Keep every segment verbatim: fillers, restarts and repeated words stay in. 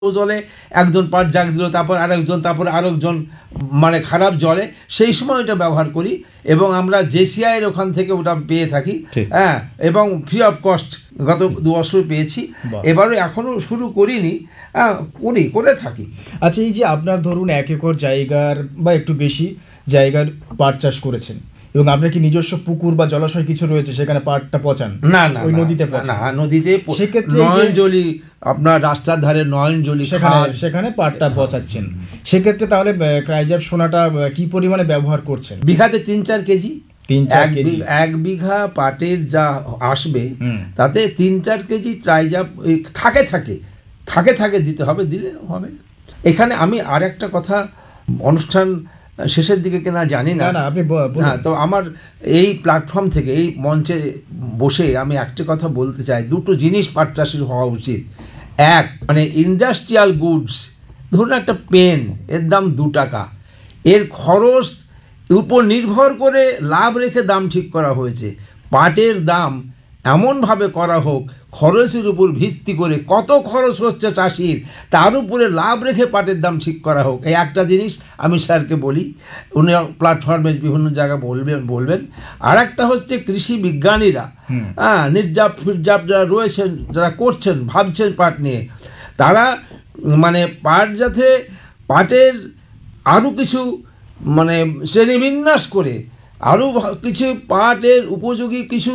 জলে একজন পাট জাগ দিল, তারপর আরেকজন, তারপর আরেকজন, মানে খারাপ জলে সেই সময় ওটা ব্যবহার করি এবং আমরা জেসিআইয়ের ওখান থেকে ওটা পেয়ে থাকি, হ্যাঁ, এবং ফ্রি অফ কস্ট গত দু বছর পেয়েছি। এবারে এখনো শুরু করিনি, হ্যাঁ, করি করে থাকি। আচ্ছা, এই যে আপনার ধরুন এক একর জায়গার বা একটু বেশি জায়গার পাট চাষ করেছেন এবং আপনার কি নিজস্ব পুকুর বা জলাশয় কিছু রয়েছে সেখানে পাটটা পচান? না না, ওই নদীতে না, নদীতে সেক্ষেত্রে নয়নজলি, আপনার রাস্তার ধারে নয়নজলি, সেখানে সেখানে পাটটা পচাচ্ছেন। সেক্ষেত্রে তাহলে ক্রাইজাব সোনাটা কি পরিমাণে ব্যবহার করছেন? বিঘাতে তিন চার কেজি। তিন চার কেজি এক বিঘা পাটের যা আসবে তাতে তিন চার কেজি ট্রাইজাব থাকে থাকে থাকে থাকে দিতে হবে, দিলে হবে। এখানে আমি আর একটা কথা, অনুষ্ঠান শেষের দিকে কিনা জানি না, হ্যাঁ, তো আমার এই প্ল্যাটফর্ম থেকে, এই মঞ্চে বসে আমি একটা কথা বলতে চাই, দুটো জিনিস পাট চাষের হওয়া উচিত। এক, মানে ইন্ডাস্ট্রিয়াল গুডস, ধরুন একটা পেন, এর দাম দু টাকা, এর খরচ উপর নির্ভর করে লাভ রেখে দাম ঠিক করা হয়েছে। পাটের দাম এমনভাবে করা হোক, খরচের উপর ভিত্তি করে কত খরচ হচ্ছে চাষির, তার উপরে লাভ রেখে পাটের দাম ঠিক করা হোক। এই একটা জিনিস আমি স্যারকে বলি, উনি প্ল্যাটফর্মে বিভিন্ন জায়গায় বলবেন বলবেন আর একটা হচ্ছে কৃষি বিজ্ঞানীরা, হ্যাঁ, নির্যাপ ফিরজাপ যারা রয়েছেন, যারা করছেন, ভাবছেন পাট নিয়ে, তারা মানে পাট যাতে পাটের আরও কিছু মানে শ্রেণীবিন্যাস করে আরও কিছু পাটের উপযোগী কিছু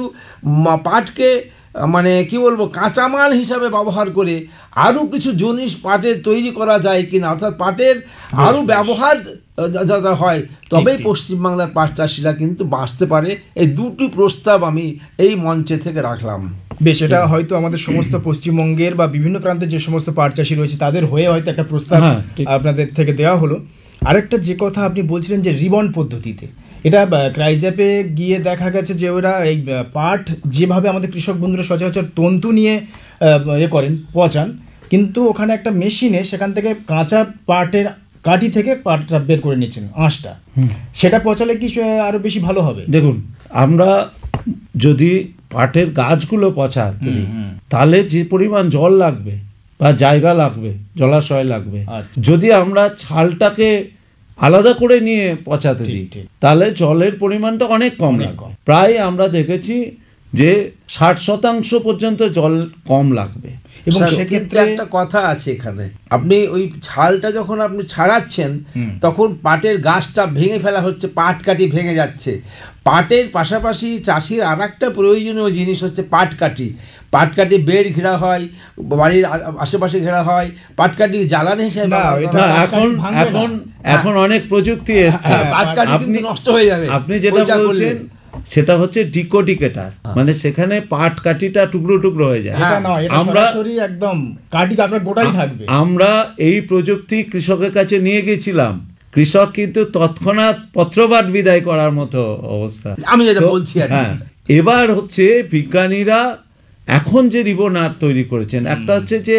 পাটকে মানে কি বলবো কাঁচামাল হিসাবে ব্যবহার করে আরও কিছু জিনিস পাটের তৈরি করা যায় কিনা, অর্থাৎ পাটের আরও ব্যবহার যাতে হয়, তবেই পশ্চিমবাংলার পাট চাষিরা কিন্তু বাঁচতে পারে। এই দুটি প্রস্তাব আমি এই মঞ্চে থেকে রাখলাম। বেশ, এটা হয়তো আমাদের সমস্ত পশ্চিমবঙ্গের বা বিভিন্ন প্রান্তে যে সমস্ত পাট চাষি রয়েছে তাদের হয়ে হয়তো একটা প্রস্তাব আপনাদের থেকে দেওয়া হলো। আরেকটা যে কথা আপনি বলছিলেন যে রিবন পদ্ধতিতে, এটা ক্রাইজাপে গিয়ে দেখা গেছে যে ওরা এই পাট যেভাবে আমাদের কৃষক বন্ধুরা সচরাচর তন্তু নিয়ে এ করেন, পচান, কিন্তু ওখানে একটা মেশিনে সেখান থেকে কাঁচা পাটের কাঠি থেকে পাটটা বের করে নিচ্ছেন আঁশটা, সেটা পচালে কি আরো বেশি ভালো হবে? দেখুন, আমরা যদি পাটের গাছগুলো পচা তাহলে যে পরিমাণ জল লাগবে বা জায়গা লাগবে, জলাশয় লাগবে, যদি আমরা ছালটাকে আলাদা করে নিয়ে পচাতে দিই তাহলে জলের পরিমাণটা অনেক কম লাগবে। প্রায় আমরা দেখেছি যে ষাট শতাংশ পর্যন্ত জল কম লাগবে। এবং সেক্ষেত্রে একটা কথা আছে এখানে, আপনি ওই ছালটা যখন আপনি ছাড়াচ্ছেন তখন পাটের গাছটা ভেঙে ফেলা হচ্ছে, পাট কাঠি ভেঙে যাচ্ছে। পাটের পাশাপাশি চাষির আর একটা প্রয়োজনীয় জিনিস হচ্ছে পাটকাঠি। পাটকাঠি বেড় ঘেরা হয়, বাড়ির আশেপাশে ঘেরা হয়, পাটকাঠি জ্বালানি হিসেবে এখন এখন এখন অনেক প্রযুক্তি এসেছে, পাটকাঠি কিন্তু নষ্ট হয়ে যাবে। আপনি যেটা বলছেন সেটা হচ্ছে ডিকোডিকেটার, মানে সেখানে পাট কাঠিটা টুকরো টুকরো হয়ে যায়। আমরা একদম কাঠি আপনার গোটাই থাকবে। আমরা এই প্রযুক্তি কৃষকের কাছে নিয়ে গেছিলাম, কৃষক কিন্তু তৎক্ষণাৎ পত্রপাঠ বিদায় করার মতো অবস্থা। আমি যেটা বলছি, হ্যাঁ, এবার হচ্ছে বিজ্ঞানীরা এখন যে রিবন আর্ট তৈরি করেছেন, একটা হচ্ছে যে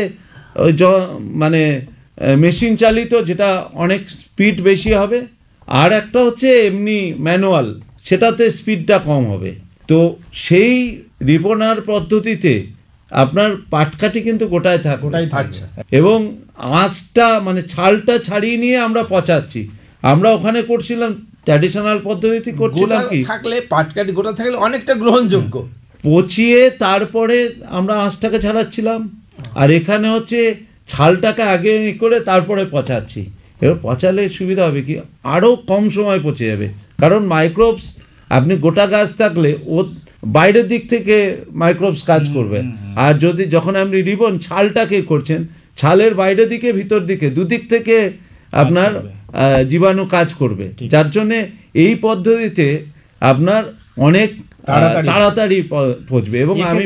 মানে মেশিন চালিত, যেটা অনেক স্পিড বেশি হবে, আর একটা হচ্ছে এমনি ম্যানুয়াল, সেটাতে স্পিডটা কম হবে। তো সেই রিবন আর্ট পদ্ধতিতে আপনার পাটকাঠি কিন্তু গোটায় থাক গোটাই থাকছে এবং আঁশটা মানে ছালটা ছাড়িয়ে নিয়ে আমরা পচাচ্ছি। আমরা ওখানে করছিলাম ট্র্যাডিশনাল পদ্ধতি করছিলাম কি, থাকলে পাটকাঠি গোটা থাকলে অনেকটা গ্রহণযোগ্য, পচিয়ে তারপরে আমরা আঁশটাকে ছাড়াচ্ছিলাম, আর এখানে হচ্ছে ছালটাকে আগে করে তারপরে পচাচ্ছি। এবার পচালে সুবিধা হবে কি, আরও কম সময় পচে যাবে, কারণ মাইক্রোবস, আপনি গোটা গাছ থাকলে ও বাইরের দিক থেকে মাইক্রোবস কাজ করবে, আর যদি যখন আপনি রিবন ছালটাকে করছেন, ছালের বাইরের দিকে ভিতর দিকে দুদিক থেকে আপনার জীবাণু কাজ করবে, যার জন্যে এই পদ্ধতিতে আপনার অনেক তাড়াতাড়ি পচবে। এবং আমি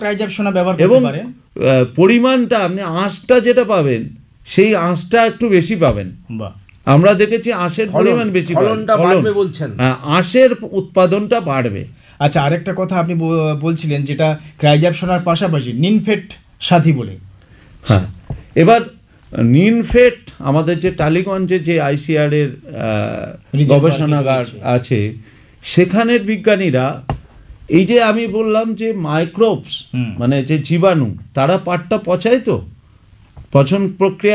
এবং পরিমাণটা আপনি আঁশটা যেটা পাবেন সেই আঁশটা একটু বেশি পাবেন। আমরা দেখেছি আঁশের পরিমাণ বেশি, আঁশের উৎপাদনটা বাড়বে। আচ্ছা, আরেকটা কথা আপনি বলছিলেন যেটা ক্রাইজাব সোনার পাশাপাশি নিনফেট সাথী বলে। হ্যাঁ, এবার নিনফেট আমাদের যে টালিগঞ্জে যে আইসিআর এর গবেষণাগার আছে, সেখানের বিজ্ঞানীরা এই যে আমি বললাম যে মাইক্রোবস মানে যে জীবাণু, তারা পাটটা পচায়, তো পচন প্রক্রিয়া